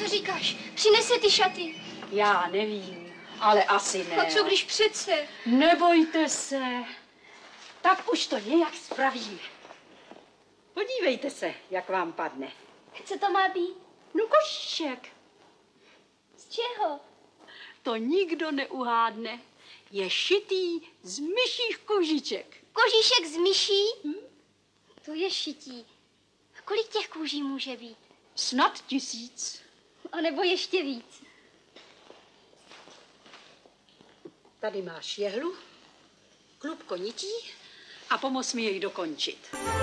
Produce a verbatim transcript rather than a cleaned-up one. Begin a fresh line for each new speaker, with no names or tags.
Co říkáš? Přinese ty šaty.
Já nevím, ale asi ne.
A co když přece?
Nebojte se. Tak už to nějak spravíme. Podívejte se, jak vám padne.
Co to má být?
No košíček.
Z čeho?
To nikdo neuhádne. Je šitý z myších kožiček.
Kožíšek z myší?
Hm?
To je šití. Kolik těch kůží může být?
Snad tisíc.
A nebo ještě víc.
Tady máš jehlu, klubko nití a pomoz mi jej dokončit.